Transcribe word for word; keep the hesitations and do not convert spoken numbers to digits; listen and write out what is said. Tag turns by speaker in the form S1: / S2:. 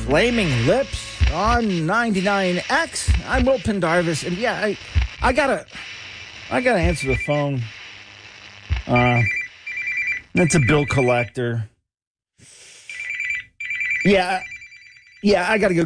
S1: Flaming Lips on ninety-nine X. I'm Will Pendarvis, and yeah, I, I gotta, I gotta answer the phone. Uh, it's a bill collector. Yeah, yeah, I gotta go